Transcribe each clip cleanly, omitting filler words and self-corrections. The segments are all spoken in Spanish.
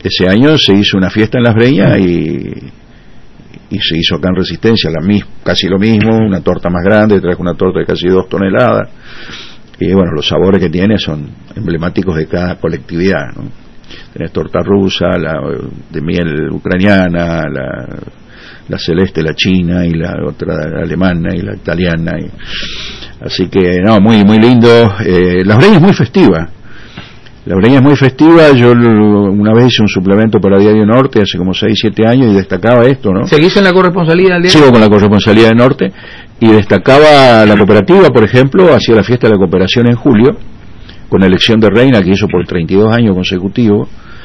ese año se hizo una fiesta en Las Breñas y se hizo acá en Resistencia casi lo mismo, una torta más grande, traje una torta de casi 2 toneladas, y bueno, los sabores que tiene son emblemáticos de cada colectividad, ¿no? Tenés torta rusa, la de miel ucraniana, la celeste, la china, y la otra la alemana y la italiana, así que no, muy muy lindo. Las Breñas es muy festiva. La Breña es muy festiva. Yo una vez hice un suplemento para Diario Norte hace como 6-7 años y destacaba esto, ¿no? ¿Seguís en la corresponsalía del diario? Sigo con la corresponsalía de Norte y destacaba la cooperativa, por ejemplo, hacía la fiesta de la cooperación en julio, con elección de reina que hizo por 32 años consecutivos,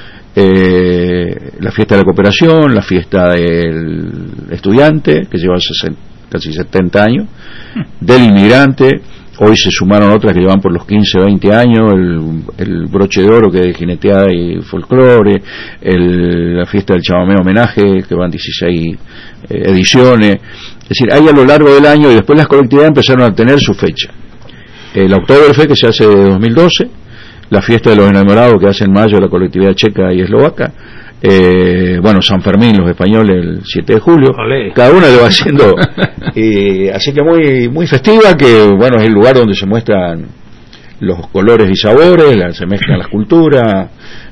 la fiesta de la cooperación, la fiesta del estudiante, que lleva casi 70 años, del inmigrante. Hoy se sumaron otras que llevan por los 15-20 años, el broche de oro, que es de jineteada y folclore, la fiesta del chamamé homenaje, que van 16 ediciones. Es decir, hay a lo largo del año, y después las colectividades empezaron a tener su fecha. El Oktoberfest, que se hace de 2012, la fiesta de los enamorados, que hace en mayo la colectividad checa y eslovaca, bueno, San Fermín, los españoles, el 7 de julio. Olé. Cada uno lo va haciendo, así que muy muy festiva, que bueno, es el lugar donde se muestran los colores y sabores, se mezclan las culturas.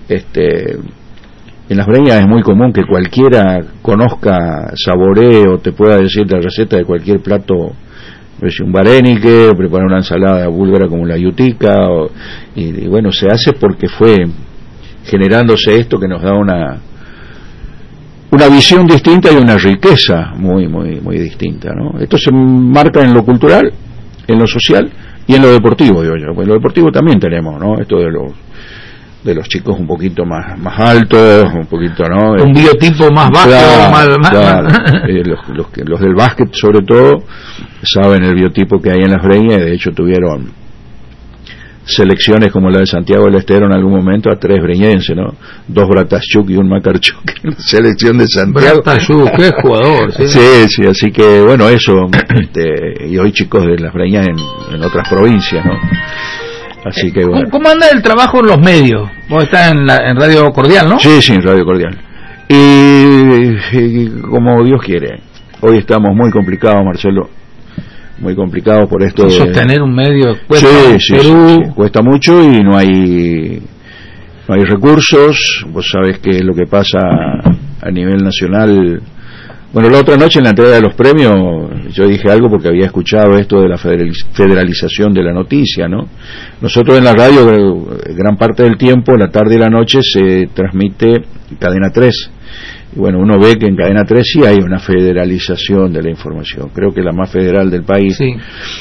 En Las Breñas es muy común que cualquiera conozca, saboree o te pueda decir la receta de cualquier plato, un varenique, preparar una ensalada búlgara como la yutica, y bueno, se hace porque fue generándose esto que nos da una visión distinta y una riqueza muy muy muy distinta, ¿no? Esto se marca en lo cultural, en lo social y en lo deportivo, digo yo. Pues en lo deportivo también tenemos, ¿no? Esto de los chicos un poquito más altos, un poquito, ¿no? Un biotipo más bajo, claro. Los del básquet sobre todo saben el biotipo que hay en Las Breñas, y de hecho tuvieron selecciones como la de Santiago del Estero en algún momento a 3 breñenses, ¿no? 2 Bratashchuk y un Makarchuk en la selección de Santiago. Bratashchuk, qué jugador. Sí, así que bueno, eso, y hoy chicos de Las Breñas en otras provincias, ¿no? Así que bueno. ¿Cómo anda el trabajo en los medios? Vos estás en Radio Cordial, ¿no? Sí, en Radio Cordial. Y como Dios quiere. Hoy estamos muy complicados, Marcelo. Muy complicados por esto. Sostener un medio cuesta. Sí, cuesta mucho y no hay recursos. Vos sabés que lo que pasa a nivel nacional. Bueno, la otra noche en la entrega de los premios yo dije algo porque había escuchado esto de la federalización de la noticia, ¿no? Nosotros en la radio gran parte del tiempo, la tarde y la noche, se transmite Cadena 3. Y bueno, uno ve que en Cadena 3 sí hay una federalización de la información, creo que la más federal del país. Sí.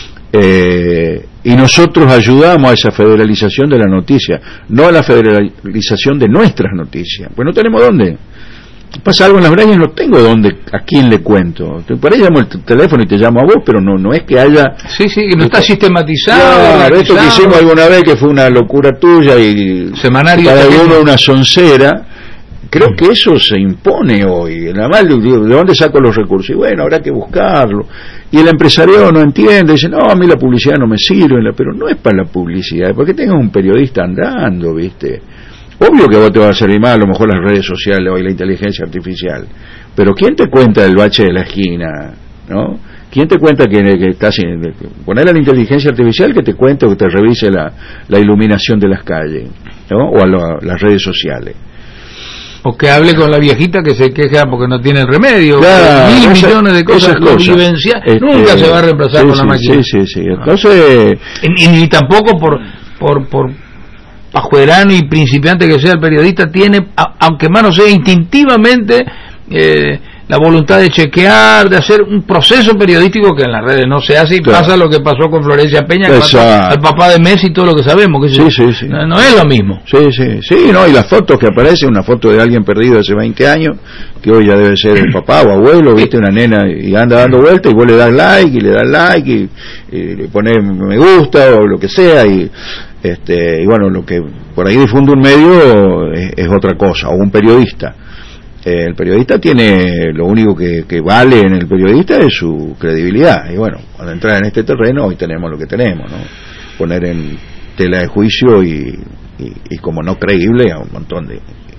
Y nosotros ayudamos a esa federalización de la noticia, no a la federalización de nuestras noticias, pues no tenemos dónde. Pasa algo en Las Breñas, no tengo dónde, a quién le cuento. Por ahí llamo el teléfono y te llamo a vos, pero no es que haya... Sí, que no está sistematizado. Claro, esto que hicimos alguna vez, que fue una locura tuya y semanario cada uno una soncera, creo que eso se impone hoy. Nada más, ¿de dónde saco los recursos? Y bueno, habrá que buscarlo. Y el empresario no entiende, dice, no, a mí la publicidad no me sirve, pero no es para la publicidad, es porque tengas un periodista andando, ¿viste? Obvio que a vos te va a servir más a lo mejor las redes sociales o la inteligencia artificial, pero ¿quién te cuenta el bache de la esquina, no? ¿Quién te cuenta que estás poner a la inteligencia artificial que te cuente o que te revise la iluminación de las calles, ¿no? O a las redes sociales? O que hable con la viejita que se queja porque no tiene remedio. Claro, millones de cosas vivenciales. Nunca se va a reemplazar con la máquina. Sí. Entonces... Ni tampoco por pajuerano y principiante que sea el periodista, tiene, aunque más no sea instintivamente, la voluntad de chequear, de hacer un proceso periodístico que en las redes no se hace, y claro, pasa lo que pasó con Florencia Peña, al papá de Messi, todo lo que sabemos, que sí. No es lo mismo. Sí, no, y las fotos que aparecen, una foto de alguien perdido hace 20 años, que hoy ya debe ser el papá o abuelo, viste, una nena, y anda dando vueltas, y vos le das like, y le pones me gusta, o lo que sea, y bueno, lo que por ahí difunde un medio es otra cosa, o un periodista. El periodista tiene, lo único que vale en el periodista es su credibilidad, y bueno, cuando entras en este terreno hoy tenemos lo que tenemos, ¿no? Poner en tela de juicio y como no creíble a un montón de...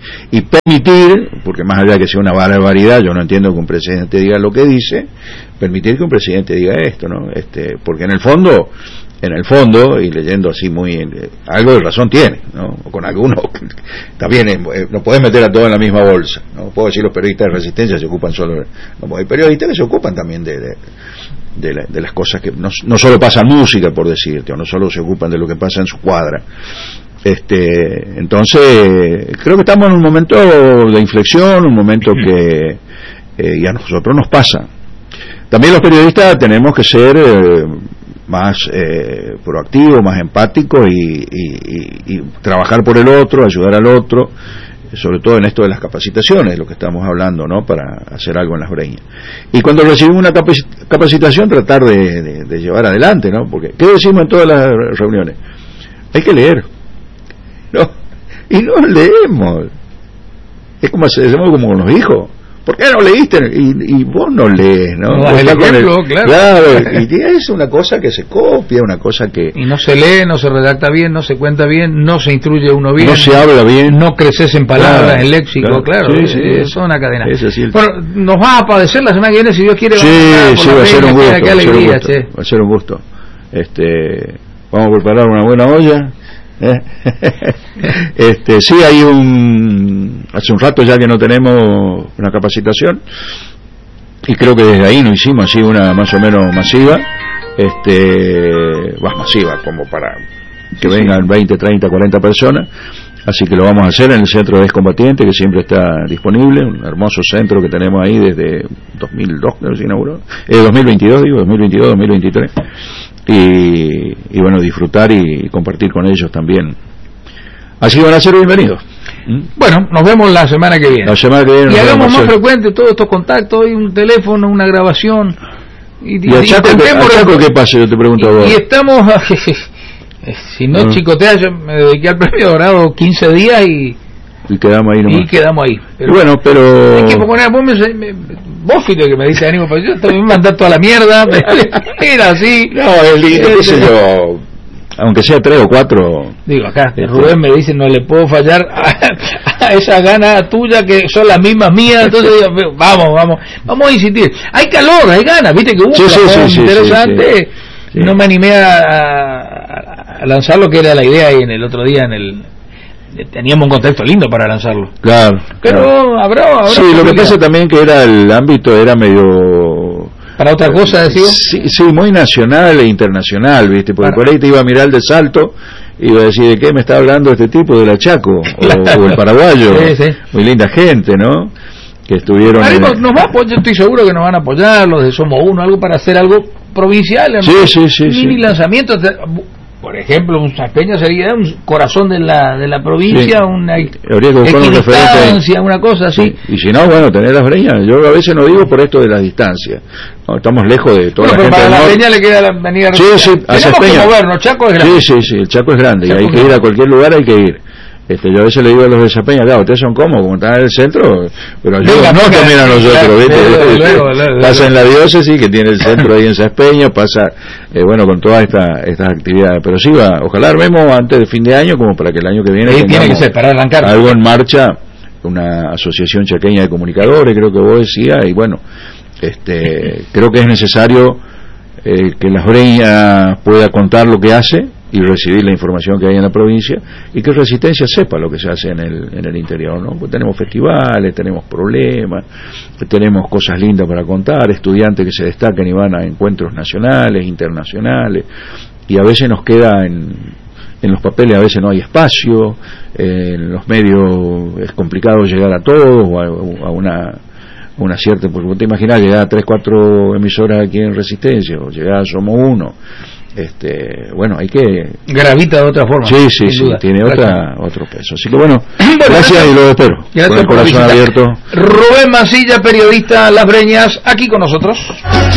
y permitir, porque más allá de que sea una barbaridad, yo no entiendo que un presidente diga lo que dice, permitir que un presidente diga esto, ¿no? Porque en el fondo, y leyendo así algo de razón tiene, ¿no? Con algunos, también no podés meter a todos en la misma bolsa, no puedo decir los periodistas de Resistencia se ocupan solo, no, hay periodistas que se ocupan también de las cosas que no solo pasan música, por decirte, o no solo se ocupan de lo que pasa en su cuadra. Entonces creo que estamos en un momento de inflexión, un momento que y a nosotros nos pasa. También los periodistas tenemos que ser más proactivos, más empáticos y trabajar por el otro, ayudar al otro, sobre todo en esto de las capacitaciones, lo que estamos hablando, ¿no? Para hacer algo en las Breñas. Y cuando recibimos una capacitación, tratar de llevar adelante, ¿no? Porque ¿qué decimos en todas las reuniones? Hay que leer, ¿no? Y no leemos. Es como hacemos como con los hijos. ¿Por qué no leíste? Y vos no lees, ¿no? No, el ejemplo, claro, y es una cosa que se copia, una cosa que... Y no se lee, no se redacta bien, no se cuenta bien, no se instruye uno bien. No se habla bien. No creces en palabras, en léxico, claro. Sí, es una cadena. Bueno, nos va a padecer la semana que viene, si Dios quiere. Sí, va a ser un gusto. Qué alegría, va a ser un gusto. Vamos a preparar una buena olla. Sí, hay hace un rato ya que no tenemos una capacitación y creo que desde ahí nos hicimos así una más o menos masiva, más masiva como para que vengan 20, 30, 40 personas, así que lo vamos a hacer en el centro de excombatientes, que siempre está disponible, un hermoso centro que tenemos ahí desde 2002, creo que se inauguró, 2023 y bueno, disfrutar y compartir con ellos también. Así que van a ser bienvenidos. Bueno, nos vemos la semana que viene. Y hagamos más frecuente todos estos contactos, hay un teléfono, una grabación. ¿Y a Chaco qué pasa? Yo te pregunto a vos. Y estamos, si no chicotea, yo me dediqué al Premio Dorado 15 días y quedamos ahí nomás. Y quedamos ahí. Pero bueno, pero... Hay que poner, vos fuiste que me dice ánimo, pero yo también me mandé toda la mierda, era así. No, qué sé yo, aunque sea 3 o 4... Digo, acá Rubén me dice, no le puedo fallar a esa gana tuya que son las mismas mías, entonces digo, vamos a insistir. Hay calor, hay ganas, viste que hubo un interesante, sí. No me animé a lanzar lo que era la idea ahí en el otro día teníamos un contexto lindo para lanzarlo. Claro. Pero habrá sí, lo que pasa también que el ámbito era medio... ¿Para otra cosa, decía? Sí, muy nacional e internacional, ¿viste? Porque por ahí te iba a mirar de Salto y iba a decir, ¿de qué me está hablando este tipo de la Chaco? O el paraguayo. Sí. Muy linda gente, ¿no? Que estuvieron... Nos va a apoyar, yo estoy seguro que nos van a apoyar, los de Somos Uno, algo para hacer algo provincial. Sí. Mini lanzamiento. Por ejemplo, un Saspeña sería un corazón de la provincia, sí. Una equidistancia, una cosa así. Y si no, bueno, tener las Breñas. Yo a veces no digo por esto de las distancias. No, estamos lejos de toda la gente. Para la Breña le queda la avenida. Sí, a Tenemos que movernos, Chaco es grande. Sí, el Chaco es grande. Y hay que ir a cualquier lugar, hay que ir. Yo a veces le digo a los de Sapeña, claro, ustedes son como están en el centro, pero yo no también a nosotros, ¿viste? Pasa en la diócesis, que tiene el centro ahí en Sapeña, pasa, con todas estas actividades, pero sí ojalá armemos antes de fin de año, como para que el año que viene tiene que ser, para arrancar algo en marcha, una asociación chaqueña de comunicadores, creo que vos decías, y bueno, creo que es necesario que Las Breñas pueda contar lo que hace y recibir la información que hay en la provincia y que Resistencia sepa lo que se hace en el interior, ¿no? Pues tenemos festivales, tenemos problemas, tenemos cosas lindas para contar, estudiantes que se destacan y van a encuentros nacionales, internacionales, y a veces nos queda en los papeles, a veces no hay espacio, en los medios es complicado llegar a todos o a una cierta, porque vos te imaginás llegar a 3, 4 emisoras aquí en Resistencia o llegar a Somos Uno. Hay que... Gravita de otra forma. Sí, tiene otro peso. Así que gracias y lo espero. Gracias con el corazón abierto. Rubén Mancilla, periodista Las Breñas, aquí con nosotros.